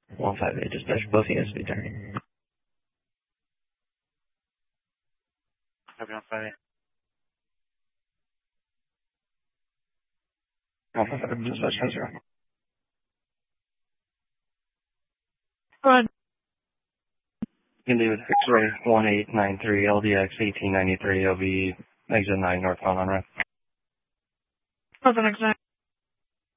158, dispatch, both units be turning. Copy 158. 158, dispatch, 10-0. Go ahead. Indy with X-ray 1893, LDX 1893, OB exit 9 northbound on ramp. What's the next name?